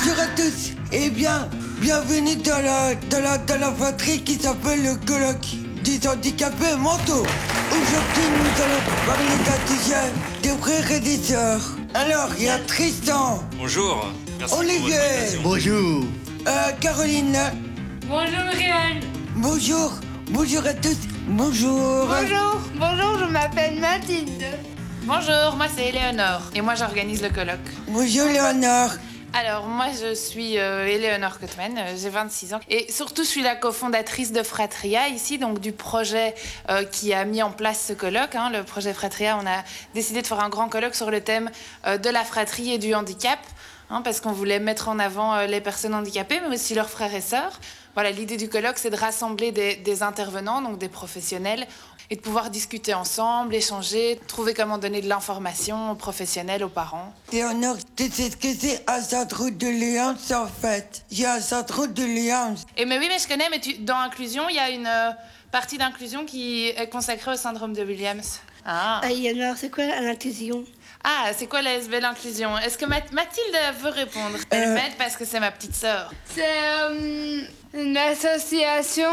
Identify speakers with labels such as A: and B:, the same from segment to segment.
A: Bonjour à tous. Eh bien, bienvenue dans la fratrie qui s'appelle le colloque des handicapés mentaux. Aujourd'hui, nous allons parler d'un sujet des frères et des sœurs. Alors, il y a Tristan.
B: Bonjour. Merci
A: Olivier.
B: pour votre invitation.
C: Bonjour.
A: Caroline.
D: Bonjour Muriel.
A: Bonjour. Bonjour à tous. Bonjour.
D: Bonjour, je m'appelle Mathilde.
E: Bonjour, moi c'est Éléonore et moi j'organise le colloque.
A: Bonjour, Léonore.
E: Alors moi je suis Éléonore Cotman, j'ai 26 ans et surtout je suis la cofondatrice de Fratria ici, donc du projet qui a mis en place ce colloque. Le projet Fratria, on a décidé de faire un grand colloque sur le thème de la fratrie et du handicap, parce qu'on voulait mettre en avant les personnes handicapées mais aussi leurs frères et sœurs. Voilà, l'idée du colloque, c'est de rassembler des intervenants, donc des professionnels, et de pouvoir discuter ensemble, échanger, trouver comment donner de l'information aux professionnels, aux parents.
A: Léonore, tu sais ce que c'est un centre de léance en fait. J'ai un centre de léance.
E: Mais oui, mais je connais, mais dans Inclusion, il y a une partie d'inclusion qui est consacrée au syndrome de Williams. Ah,
D: Alors, c'est quoi l'inclusion?
E: c'est quoi l'ASB, l'inclusion? Est-ce que Mathilde veut répondre? Elle m'aide parce que c'est ma petite sœur.
D: C'est une association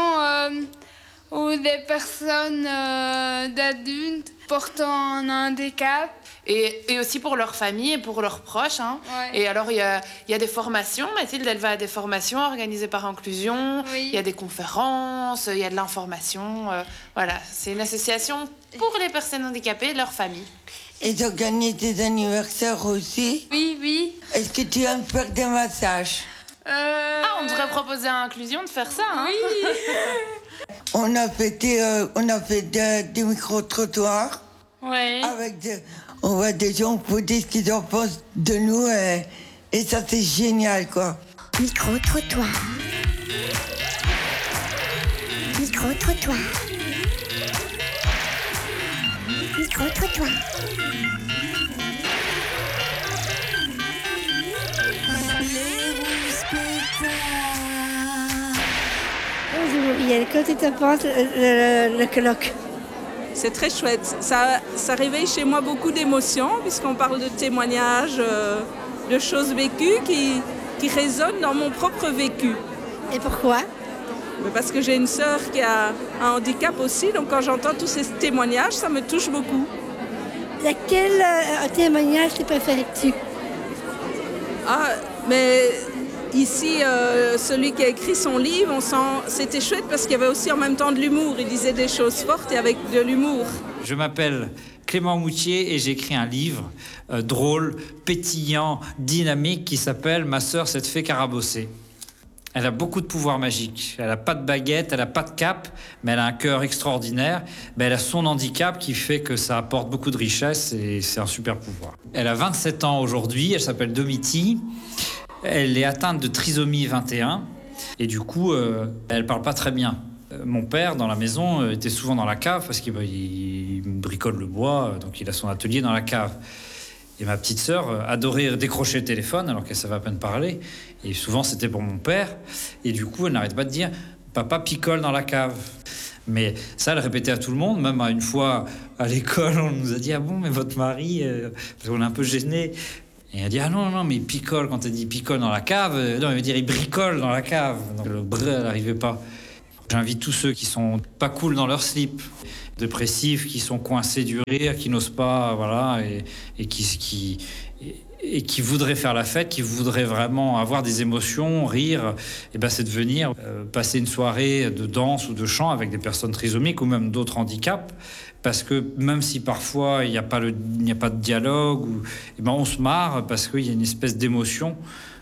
D: où des personnes d'adultes portant un handicap.
E: Et aussi pour leur famille et pour leurs proches.
D: Ouais.
E: Et alors, il y a des formations. Mathilde, elle va à des formations organisées par Inclusion.
D: Oui.
E: Il y a des conférences, il y a de l'information. Voilà, c'est une association pour les personnes handicapées et leurs familles.
A: Et j'organise des anniversaires aussi.
D: Oui.
A: Est-ce que tu aimes faire des massages?
E: On devrait proposer à Inclusion de faire ça.
D: Oui.
A: On a fait des micro-trottoirs
E: Ouais.
A: avec des gens pour dire ce qu'ils en pensent de nous et ça c'est génial quoi.
F: Micro-trottoir. Micro-trottoir. Micro-trottoir.
D: Bonjour Muriel, qu'est-ce que tu penses le colloque?
G: C'est très chouette. Ça réveille chez moi beaucoup d'émotions puisqu'on parle de témoignages, de choses vécues qui résonnent dans mon propre vécu.
D: Et pourquoi?
G: Parce que j'ai une sœur qui a un handicap aussi, donc quand j'entends tous ces témoignages, ça me touche beaucoup.
D: Quel témoignage tu préfères-tu?
G: Mais ici, celui qui a écrit son livre, c'était chouette parce qu'il y avait aussi en même temps de l'humour. Il disait des choses fortes et avec de l'humour.
B: Je m'appelle Clément Moutier et j'écris un livre drôle, pétillant, dynamique qui s'appelle « Ma sœur s'est fait carabosser ». Elle a beaucoup de pouvoirs magiques. Elle n'a pas de baguette, elle n'a pas de cape, mais elle a un cœur extraordinaire. Mais elle a son handicap qui fait que ça apporte beaucoup de richesse et c'est un super pouvoir. Elle a 27 ans aujourd'hui, elle s'appelle Domiti. Elle est atteinte de trisomie 21 et du coup, elle parle pas très bien. Mon père, dans la maison, était souvent dans la cave parce qu'il bricole le bois, donc il a son atelier dans la cave. Et ma petite sœur adorait décrocher le téléphone alors qu'elle savait à peine parler. Et souvent, c'était pour mon père. Et du coup, elle n'arrête pas de dire « Papa picole dans la cave ». Mais ça, elle répétait à tout le monde. Même une fois, à l'école, on nous a dit « Ah bon, mais votre mari... Parce qu'on est un peu gênés. Et elle dit « Ah non, mais il picole. » Quand elle dit « picole dans la cave », non, elle veut dire « il bricole dans la cave ». Donc le brr, elle n'arrivait pas. J'invite tous ceux qui sont pas cool dans leur slip, dépressifs, qui sont coincés du rire, qui n'osent pas, voilà, et qui voudraient faire la fête, qui voudraient vraiment avoir des émotions, rire, et ben c'est de venir passer une soirée de danse ou de chant avec des personnes trisomiques ou même d'autres handicaps, parce que même si parfois il n'y a pas de dialogue, on se marre parce qu'il y a une espèce d'émotion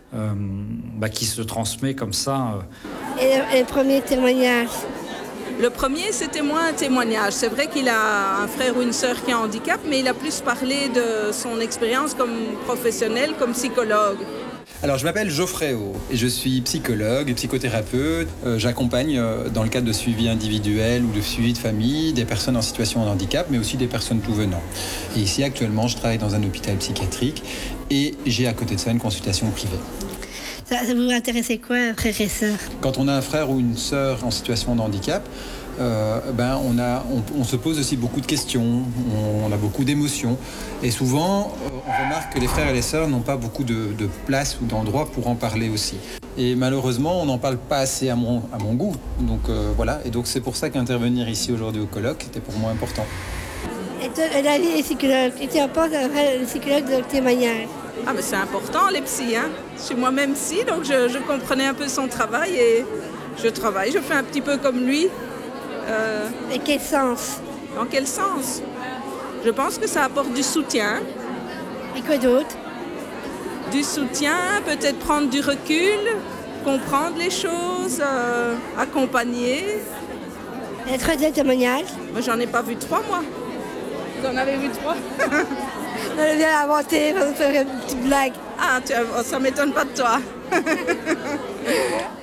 B: qui se transmet comme ça.
D: Et le premier témoignage?
G: Le premier, c'était moins un témoignage. C'est vrai qu'il a un frère ou une sœur qui a un handicap, mais il a plus parlé de son expérience comme professionnel, comme psychologue.
H: Alors, je m'appelle Geoffrey O et je suis psychologue et psychothérapeute. J'accompagne dans le cadre de suivi individuel ou de suivi de famille des personnes en situation de handicap, mais aussi des personnes tout venant. Et ici, actuellement, je travaille dans un hôpital psychiatrique et j'ai à côté de ça une consultation privée.
D: Ça vous intéressait quoi, frère et sœur?
H: Quand on a un frère ou une sœur en situation de handicap, on se pose aussi beaucoup de questions, on a beaucoup d'émotions. Et souvent, on remarque que les frères et les sœurs n'ont pas beaucoup de place ou d'endroit pour en parler aussi. Et malheureusement, on n'en parle pas assez à mon goût. Donc voilà, et donc c'est pour ça qu'intervenir ici aujourd'hui au colloque était pour moi important.
D: Et toi, David est psychologue. Et tu en penses après le psychologue de témoignage?
G: Ah mais c'est important les psys, hein. Je suis moi-même psy, donc je comprenais un peu son travail et je travaille, je fais un petit peu comme lui.
D: Et quel sens?
G: Dans quel sens? Je pense que ça apporte du soutien.
D: Et quoi d'autre?
G: Du soutien, peut-être prendre du recul, comprendre les choses, accompagner.
D: Être de témoignage?
G: Moi j'en ai pas vu 3 moi. Vous en avez vu 3?
D: On vient d'inventer, on va faire une petite blague.
G: Ah, ça m'étonne pas de toi.